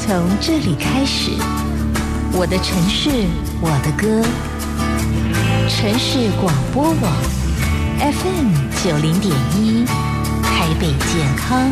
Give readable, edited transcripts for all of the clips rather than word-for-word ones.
从这里开始，我的城市，我的歌。城市广播网 FM90.1，台北健康。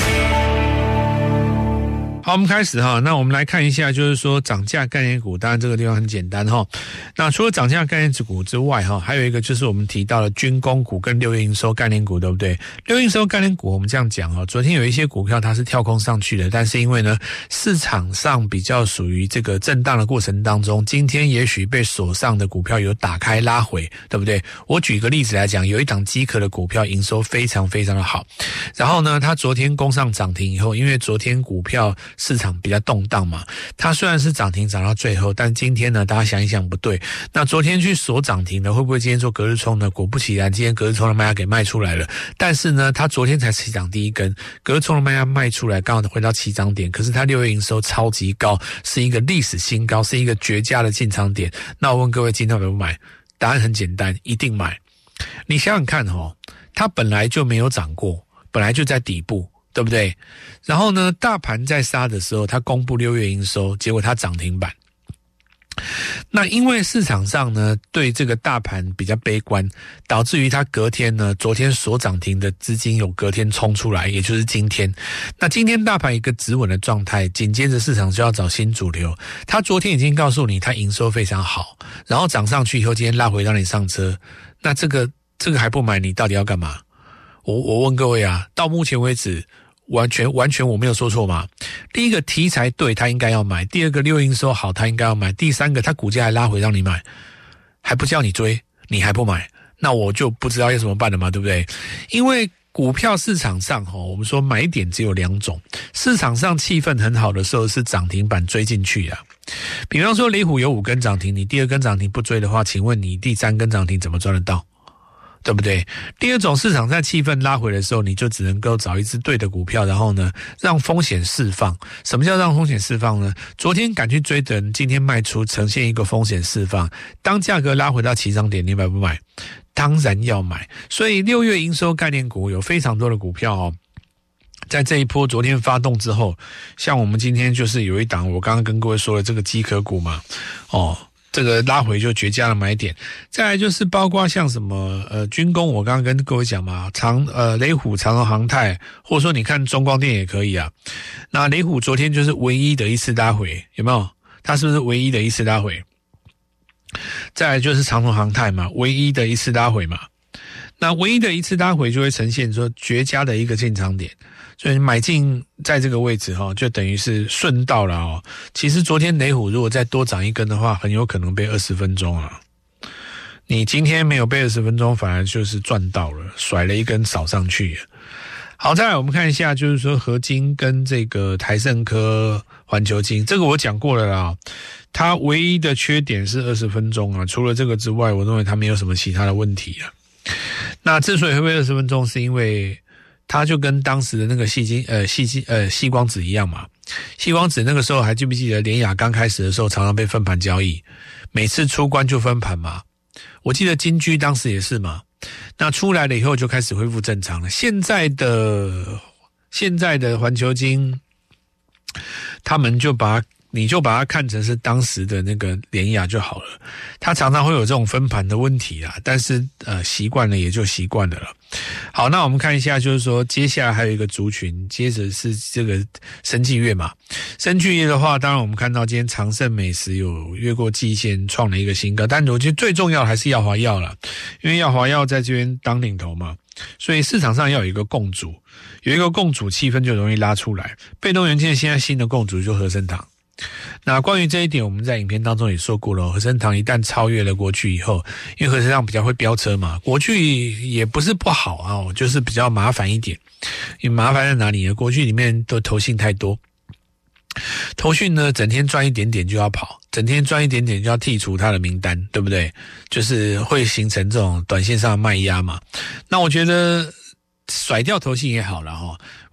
好，我们开始哈。那我们来看一下，就是说涨价概念股，当然这个地方很简单哈。那除了涨价概念股之外哈，还有一个就是我们提到的军工股跟六月营收概念股，对不对？六月营收概念股我们这样讲哈，昨天有一些股票它是跳空上去的，但是因为呢市场上比较属于这个震荡的过程当中，今天也许被锁上的股票有打开拉回，对不对？我举个例子来讲，有一档机壳的股票营收非常非常的好，然后呢它昨天攻上涨停以后，因为昨天股票市场比较动荡嘛，它虽然是涨停涨到最后，但今天呢大家想一想不对，那昨天去锁涨停的会不会今天做隔日冲呢？果不其然，今天隔日冲的卖压给卖出来了，但是呢它昨天才起涨第一根，隔日冲的卖压卖出来刚好回到起涨点，可是它6月营收超级高，是一个历史新高，是一个绝佳的进场点。那我问各位今天有没有买？答案很简单，一定买。你想想看哦，它本来就没有涨过，本来就在底部，对不对？然后呢大盘在杀的时候，它公布6月营收，结果它涨停板。那因为市场上呢对这个大盘比较悲观，导致于它隔天呢昨天所涨停的资金有隔天冲出来，也就是今天。那今天大盘一个止稳的状态，紧接着市场就要找新主流。它昨天已经告诉你它营收非常好，然后涨上去以后今天拉回让你上车，那这个还不买，你到底要干嘛？我问各位啊，到目前为止完全我没有说错嘛？第一个题材对他应该要买，第二个6月营收好他应该要买，第三个他股价还拉回让你买，还不叫你追，你还不买，那我就不知道要怎么办了嘛，对不对？因为股票市场上我们说买点只有两种，市场上气氛很好的时候是涨停板追进去啊。比方说雷虎有5根涨停，你第2根涨停不追的话，请问你第3根涨停怎么赚得到？对不对？第二种，市场在气氛拉回的时候，你就只能够找一只对的股票，然后呢让风险释放。什么叫让风险释放呢？昨天敢去追的人今天卖出，呈现一个风险释放。当价格拉回到起涨点，你买不买？当然要买。所以6月营收概念股有非常多的股票在这一波昨天发动之后，像我们今天就是有一档我刚刚跟各位说的这个机壳股嘛这个拉回就绝佳的买点。再来就是包括像什么军工，我刚刚跟各位讲嘛，雷虎、长荣航太，或者说你看中光电也可以啊。那雷虎昨天就是唯一的一次拉回，有没有？它是不是唯一的一次拉回？再来就是长荣航太嘛，唯一的一次拉回嘛。那唯一的一次拉回就会呈现说绝佳的一个进场点，所以买进在这个位置就等于是顺道了其实昨天雷虎如果再多涨一根的话，很有可能被20分钟啊。你今天没有被20分钟，反而就是赚到了，甩了一根扫上去。好，再来我们看一下，就是说合金跟这个台盛科、环球金，这个我讲过了啦。它唯一的缺点是20分钟啊，除了这个之外，我认为它没有什么其他的问题啊。那之所以会被20分钟，是因为它就跟当时的那个矽光子一样嘛。矽光子那个时候还记不记得联亚刚开始的时候常常被分盘交易，每次出关就分盘嘛。我记得金居当时也是嘛。那出来了以后就开始恢复正常了。现在的环球金，他们你就把它看成是当时的那个联亚就好了。它常常会有这种分盘的问题啦，但是习惯了也就习惯了。好，那我们看一下，就是说接下来还有一个族群，接着是这个生技业嘛。生技业的话，当然我们看到今天长盛美食有越过季线，创了一个新高，但我觉得最重要的还是耀华药啦，因为耀华药在这边当领头嘛，所以市场上要有一个共主，有一个共主气氛就容易拉出来。被动元件现在新的共主就和生堂。那关于这一点，我们在影片当中也说过了，和生堂一旦超越了国巨以后，因为和生堂比较会飙车嘛，国巨也不是不好就是比较麻烦一点。因为麻烦在哪里呢？国巨里面都投信太多，投信呢整天赚一点点就要跑，整天赚一点点就要剔除他的名单，对不对？就是会形成这种短线上的卖压嘛。那我觉得甩掉投信也好了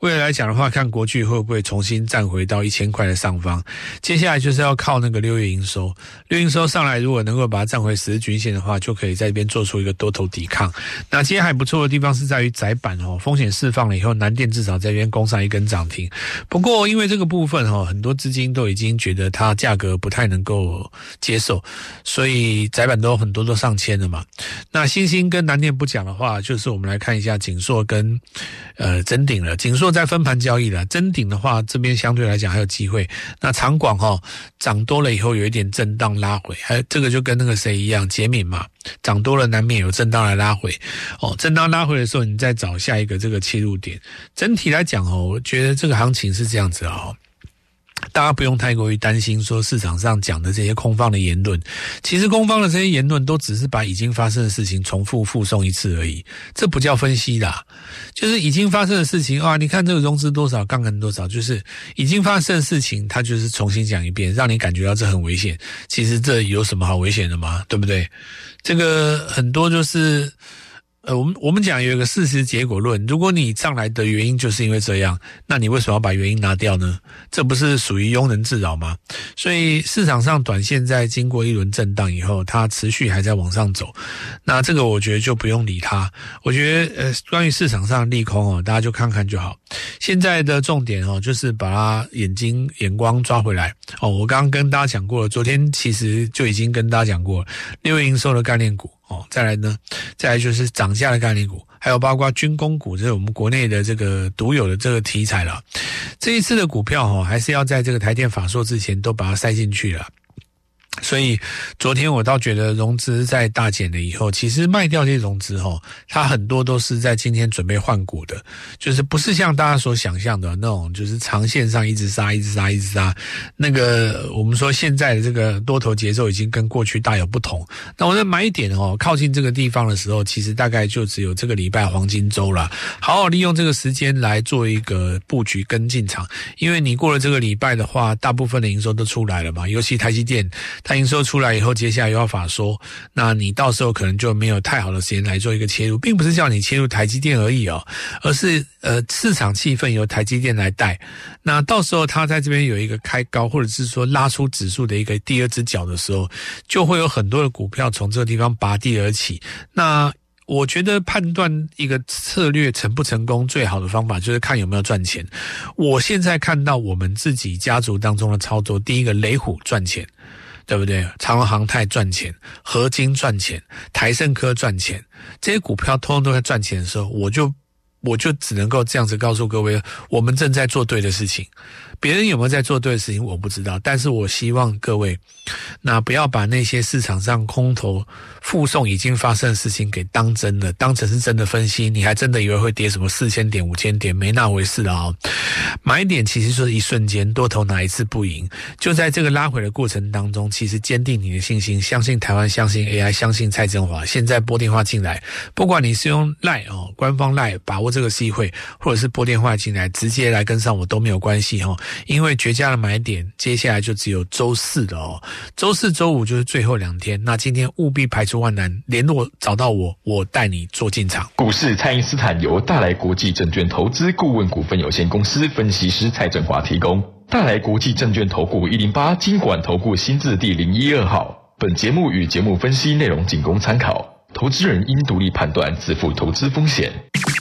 未来来讲的话，看国巨会不会重新站回到1000块的上方。接下来就是要靠那个6月营收，6月营收上来，如果能够把它站回10日均线的话，就可以在这边做出一个多头抵抗。那今天还不错的地方是在于载板风险释放了以后，南电至少在这边攻上一根涨停。不过因为这个部分很多资金都已经觉得它价格不太能够接受，所以载板都很多都上千了嘛。那新兴跟南电不讲的话，就是我们来看一下景硕跟臻鼎了。景硕在分盘交易了，臻鼎的话这边相对来讲还有机会。那长广涨多了以后有一点震荡拉回，还有这个就跟那个谁一样，捷敏嘛，涨多了难免有震荡来拉回。震荡拉回的时候，你再找下一个这个切入点。整体来讲我觉得这个行情是这样子大家不用太过于担心说市场上讲的这些空方的言论，其实空方的这些言论都只是把已经发生的事情重复复诵一次而已，这不叫分析啦。就是已经发生的事情你看这个融资多少，杠杆多少，就是已经发生的事情，它就是重新讲一遍，让你感觉到这很危险。其实这有什么好危险的吗？对不对？这个很多就是我们讲有一个事实结果论，如果你上来的原因就是因为这样，那你为什么要把原因拿掉呢？这不是属于庸人自扰吗？所以市场上短线在经过一轮震荡以后，它持续还在往上走，那这个我觉得就不用理它。我觉得关于市场上的利空大家就看看就好。现在的重点就是把它眼光抓回来我刚刚跟大家讲过了，昨天其实就已经跟大家讲过了，6月营收的概念股再来就是涨价的概念股，还有包括军工股，这是我们国内的这个独有的这个题材了。这一次的股票还是要在这个台电法说之前都把它塞进去了。所以昨天我倒觉得融资在大减了以后，其实卖掉这些融资它很多都是在今天准备换股的，就是不是像大家所想象的那种就是长线上一直杀，那个我们说现在的这个多头节奏已经跟过去大有不同。那我的买点靠近这个地方的时候，其实大概就只有这个礼拜黄金周了，好好利用这个时间来做一个布局跟进场。因为你过了这个礼拜的话，大部分的营收都出来了嘛，尤其台积电它营收出来以后，接下来又要法说，那你到时候可能就没有太好的时间来做一个切入，并不是叫你切入台积电而已而是市场气氛由台积电来带。那到时候它在这边有一个开高，或者是说拉出指数的一个第二只脚的时候，就会有很多的股票从这个地方拔地而起。那我觉得判断一个策略成不成功，最好的方法就是看有没有赚钱。我现在看到我们自己家族当中的操作，第一个雷虎赚钱，对不对？长荣航太赚钱，合金赚钱，台盛科赚钱，这些股票通通都在赚钱的时候，我就只能够这样子告诉各位，我们正在做对的事情。别人有没有在做对的事情我不知道，但是我希望各位那不要把那些市场上空头附送已经发生的事情给当真了，当成是真的分析，你还真的以为会跌什么4000点5000点，没那回事买点其实就是一瞬间，多头哪一次不赢，就在这个拉回的过程当中，其实坚定你的信心，相信台湾，相信 AI， 相信蔡正华。现在拨电话进来，不管你是用 LINE 官方 LINE 把握这个机会，或者是拨电话进来直接来跟上我都没有关系因为绝佳的买点接下来就只有周四了周四周五就是最后2天，那今天务必排除万难，联络找到我带你做进场。 股市蔡因斯坦由大来国际证券投资顾问股份有限公司分析师蔡正华提供。大来国际证券投顾108金管投顾新字第012号。本节目与节目分析内容仅供参考，投资人应独立判断，自负投资风险。